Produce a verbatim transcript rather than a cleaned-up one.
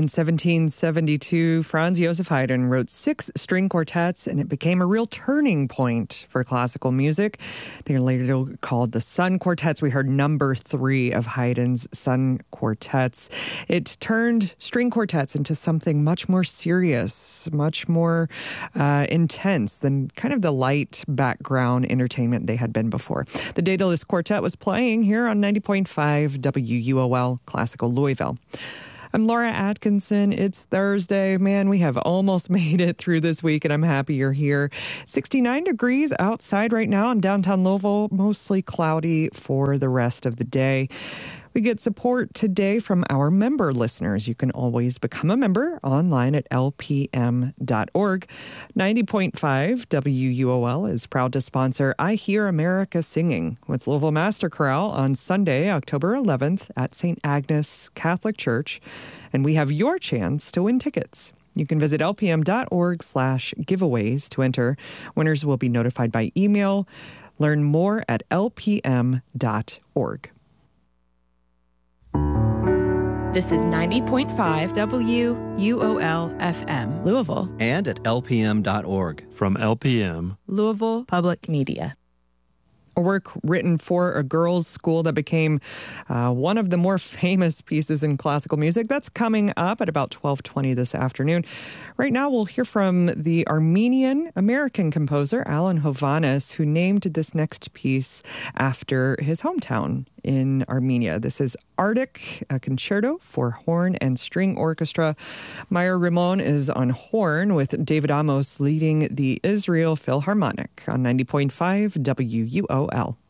In seventeen seventy-two, Franz Joseph Haydn wrote six string quartets, and it became a real turning point for classical music. They are later called the Sun Quartets. We heard number three of Haydn's Sun Quartets. It turned string quartets into something much more serious, much more uh, intense than kind of the light background entertainment they had been before. The Daedalus Quartet was playing here on ninety point five W U O L Classical Louisville. I'm Laura Atkinson. It's Thursday. Man, we have almost made it through this week, and I'm happy you're here. sixty-nine degrees outside right now in downtown Louisville, mostly cloudy for the rest of the day. We get support today from our member listeners. You can always become a member online at L P M dot org. ninety point five W U O L is proud to sponsor I Hear America Singing with Louisville Master Chorale on Sunday, October eleventh at Saint Agnes Catholic Church. And we have your chance to win tickets. You can visit L P M dot org slash giveaways to enter. Winners will be notified by email. Learn more at L P M dot org. This is ninety point five W U O L F M, Louisville. And at L P M dot org. From L P M, Louisville Public Media. A work written for a girls' school that became uh, one of the more famous pieces in classical music. That's coming up at about twelve twenty this afternoon. Right now, we'll hear from the Armenian-American composer Alan Hovhannes, who named this next piece after his hometown in Armenia. This is Arctic, a concerto for horn and string orchestra. Meyer Ramon is on horn with David Amos leading the Israel Philharmonic on ninety point five W U O L.